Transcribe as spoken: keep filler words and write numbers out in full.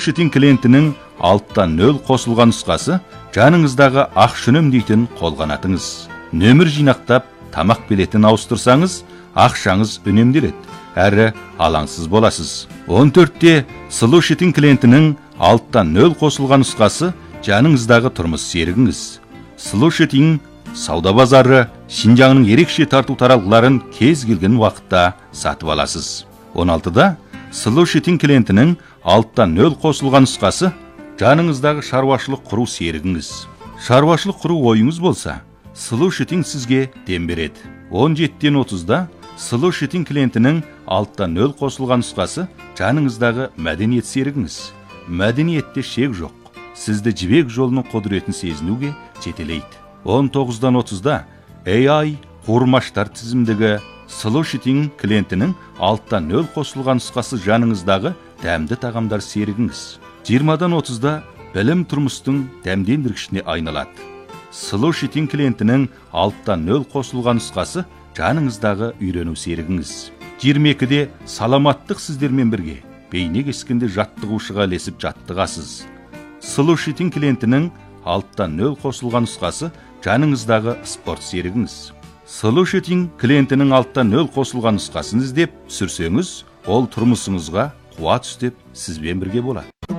Solution клиентінің алттан нөл қосылған нұсқасы жаныңыздағы ақша үнемдейтін қолғанатыңыз. Нөмір жинақтап, тамақ билетін ауыстырсаңыз, ақшаңыз үнемделеді, әрі алаңсыз боласыз. он төртте Solution клиентінің алттан нөл қосылған нұсқасы жаныңыздағы тұрмыс серігіңіз. Solution сауда базары Шинжаңның ерекше тарту таралғыларын кез келген уақытта сатып аласыз. он алтыда Solution клиентінің алттан нөл қосылған нұсқасы жаныңыздағы шаруашылық құру серігіңіз. Шаруашылық құру ойыңыз болса, Solution сізге дем береді. он жетіден отызда Solution клиентінің алттан нөл қосылған нұсқасы жаныңыздағы мәдениет серігіңіз. Мәдениетте шек жоқ. Сізді жібек жолының құдіретін сезінуге жетелейді. он тоғыздан отызда эй ай қуырмаштар тізімдегі Solution клиентінің алттан нөл қосылған нұсқасы жаныңыздағы дәмді тағамдар серігіңіз. жиырмадан отызда білім тұрмыстың дәмдендіргішіне айналады. Solution клиентінің алттан нөл қосылған нұсқасы жаныңыздағы үйрену серігіңіз. жиырма екіде саламаттық сіздермен бірге бейне кескенде жаттығушыға ілесіп жаттығасыз. Solution клиентінің алттан нөл қосылған нұсқасы жаныңыздағы спорт серігіңіз. Solution клиентінің алттан нөл қосылған нұсқасын іздеп сүрсеңіз, ол тұрмысыңызға қуат үстеп сізбен бірге болады.